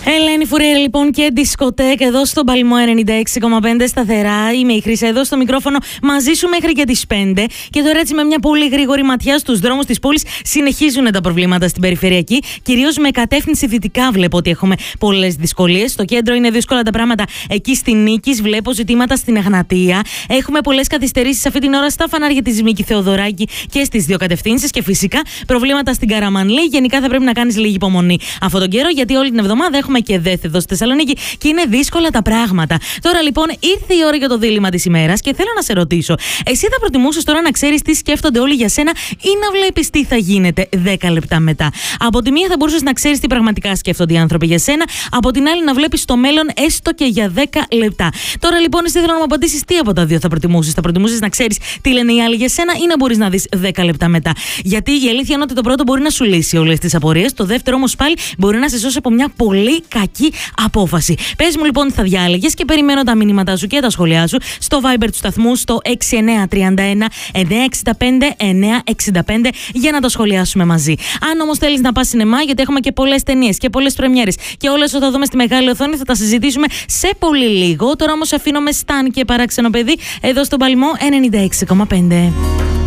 Ελένη Φουρέιρα λοιπόν και δισκοτέκ εδώ στον Παλμό 96,5 σταθερά. Είμαι η Χρύσα εδώ στο μικρόφωνο μαζί σου μέχρι και τις 5. Και τώρα έτσι με μια πολύ γρήγορη ματιά στους δρόμους της πόλης συνεχίζουν τα προβλήματα στην περιφερειακή. Κυρίως με κατεύθυνση δυτικά βλέπω ότι έχουμε πολλές δυσκολίες. Στο κέντρο είναι δύσκολα τα πράγματα. Εκεί στη Νίκης βλέπω ζητήματα στην Εγνατία. Έχουμε πολλές καθυστερήσεις αυτή την ώρα στα φανάρια της Μίκη Θεοδωράκη και στις δύο κατευθύνσεις. Και φυσικά προβλήματα στην Καραμανλή. Γενικά θα πρέπει να κάνεις λίγη υπομονή αυτόν τον καιρό, γιατί όλη την εβδομάδα έχουμε και ΔΕΘ εδώ στη Θεσσαλονίκη και είναι δύσκολα τα πράγματα. Τώρα λοιπόν ήρθε η ώρα για το δίλημμα της ημέρας και θέλω να σε ρωτήσω, εσύ θα προτιμούσες τώρα να ξέρεις τι σκέφτονται όλοι για σένα ή να βλέπεις τι θα γίνεται 10 λεπτά μετά? Από τη μία θα μπορούσες να ξέρεις τι πραγματικά σκέφτονται οι άνθρωποι για σένα, από την άλλη να βλέπεις το μέλλον έστω και για 10 λεπτά. Τώρα λοιπόν εσύ θέλω να μου απαντήσεις τι από τα δύο θα προτιμούσες. Θα προτιμούσες να ξέρεις τι λένε οι άλλοι για σένα ή να μπορείς να δεις 10 λεπτά μετά? Γιατί η αλήθεια είναι ότι το πρώτο μπορεί να σου λύσει όλες τις απορίες, το δεύτερο όμως πάλι μπορεί να σε σώσει από μια πολύ κακή απόφαση. Πες μου λοιπόν τι θα διάλεγες και περιμένω τα μηνύματά σου και τα σχόλιά σου στο Viber του σταθμού στο 6931 965 965 για να το σχολιάσουμε μαζί. Αν όμως θέλεις να πας σινεμά, γιατί έχουμε και πολλές ταινίες και πολλές πρεμιέρες και όλες όταν δούμε στη μεγάλη οθόνη θα τα συζητήσουμε σε πολύ λίγο. Τώρα όμως αφήνω με Σταν και Παράξενο παιδί εδώ στον Παλμό 96,5.